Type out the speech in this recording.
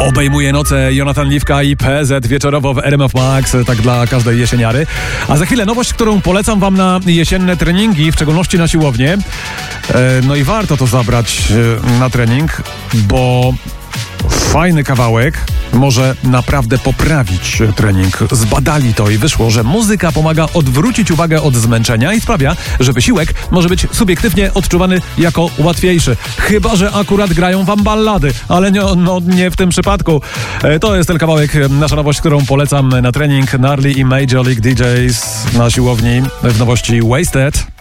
Obejmuje noce Jonathan Liwka i PZ wieczorowo w RMF Max, tak dla każdej jesieniary. A za chwilę nowość, którą polecam wam na jesienne treningi, w szczególności na siłownię. No i warto to zabrać na trening, bo fajny kawałek może naprawdę poprawić trening. Zbadali to i wyszło, że muzyka pomaga odwrócić uwagę od zmęczenia i sprawia, że wysiłek może być subiektywnie odczuwany jako łatwiejszy. Chyba że akurat grają wam ballady, ale nie w tym przypadku. To jest ten kawałek, nasza nowość, którą polecam na trening. Gnarly i Major League DJs na siłowni w nowości Wasted.